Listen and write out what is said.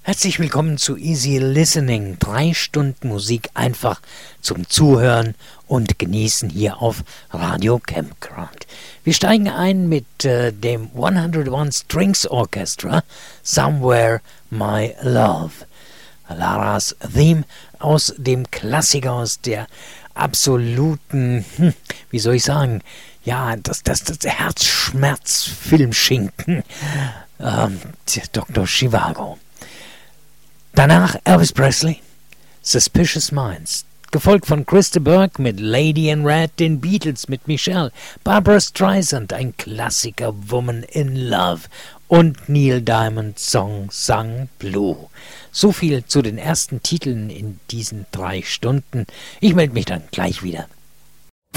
Herzlich willkommen zu Easy Listening. 3 Stunden Musik einfach zum Zuhören und Genießen hier auf Radio Campground. Wir steigen ein mit dem 101 Strings Orchestra, Somewhere My Love. Laras Theme aus dem Klassiker, aus der absoluten, wie soll ich sagen, ja, das Herzschmerz-Filmschinken, Dr. Zhivago. Danach Elvis Presley, Suspicious Minds, gefolgt von Krista Burke mit Lady in Red, den Beatles mit Michelle, Barbra Streisand, ein Klassiker, Woman in Love und Neil Diamond's Song Sung Blue. So viel zu den ersten Titeln in diesen 3 Stunden. Ich melde mich dann gleich wieder.